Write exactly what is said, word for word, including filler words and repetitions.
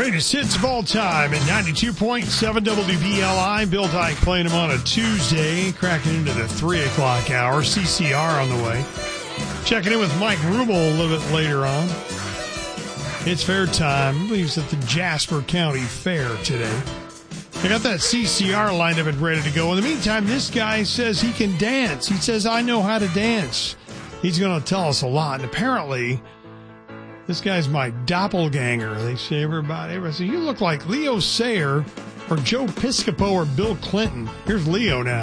Greatest hits of all time at ninety-two point seven W B L I. Bill Dyke playing them on a Tuesday, cracking into the three o'clock hour. C C R on the way. Checking in with Mike Rumel a little bit later on. It's fair time. I believe it's at the Jasper County Fair today. I got that C C R lined up and ready to go. In the meantime, this guy says he can dance. He says, I know how to dance. He's going to tell us a lot. And apparently, this guy's my doppelganger. They say everybody, everybody say, you look like Leo Sayer or Joe Piscopo or Bill Clinton. Here's Leo now.